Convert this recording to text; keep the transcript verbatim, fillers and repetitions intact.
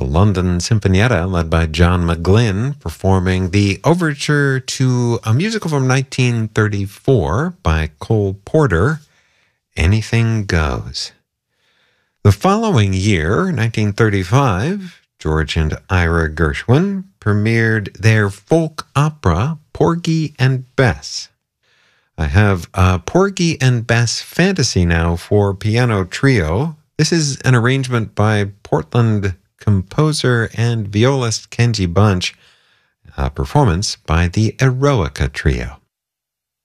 The London Sinfonietta, led by John McGlynn, performing the overture to a musical from nineteen thirty-four by Cole Porter, Anything Goes. The following year, nineteen thirty-five, George and Ira Gershwin premiered their folk opera, Porgy and Bess. I have a Porgy and Bess fantasy now for piano trio. This is an arrangement by Portland composer and violist Kenji Bunch, a performance by the Eroica Trio.